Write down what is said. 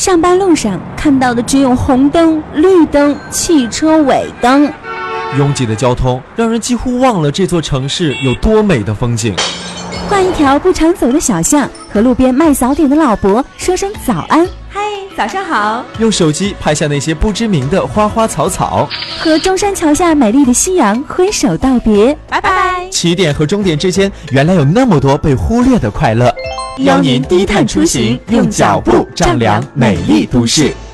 上班路上看到的只有红灯、绿灯、汽车尾灯。 拥挤的交通让人几乎忘了这座城市有多美的风景。 逛一条不常走的小巷，和路边卖早点的老伯说声早安， 嗨，早上好。 用手机拍下那些不知名的花花草草， 和中山桥下美丽的夕阳挥手道别， 拜拜。 起点和终点之间原来有那么多被忽略的快乐。 邀您低碳出行，用脚步丈量美丽都市。